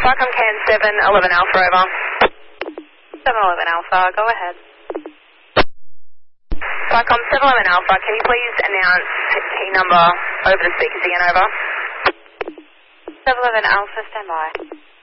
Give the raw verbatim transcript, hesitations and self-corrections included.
Falcon Can seven eleven Alpha, over. seven eleven Alpha, go ahead. Falcon seven eleven Alpha, can you please announce key number over the speakers again, over? seven eleven Alpha, stand by.